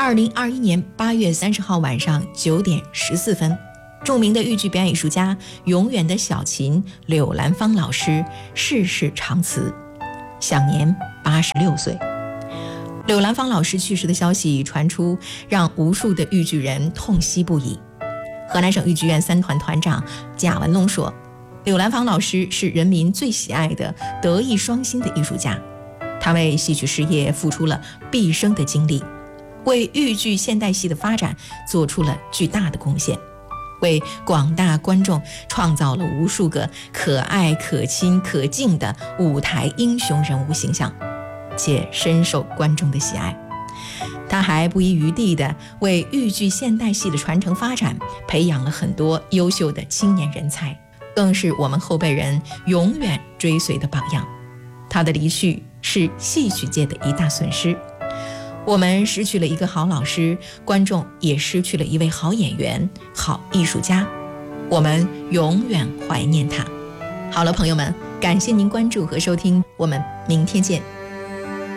2021年8月30号晚上9点14分，著名的豫剧表演艺术家、永远的小琴柳兰芳老师逝世长辞，享年86岁。柳兰芳老师去世的消息传出，让无数的豫剧人痛惜不已。河南省豫剧院3团团长贾文龙说，柳兰芳老师是人民最喜爱的德艺双馨的艺术家，他为戏曲事业付出了毕生的精力，为豫剧现代戏的发展做出了巨大的贡献，为广大观众创造了无数个可爱、可亲、可敬的舞台英雄人物形象，且深受观众的喜爱。他还不遗余力地为豫剧现代戏的传承发展培养了很多优秀的青年人才，更是我们后辈人永远追随的榜样。他的离去是戏曲界的一大损失，我们失去了一个好老师，观众也失去了一位好演员、好艺术家，我们永远怀念他。好了，朋友们，感谢您关注和收听，我们明天见。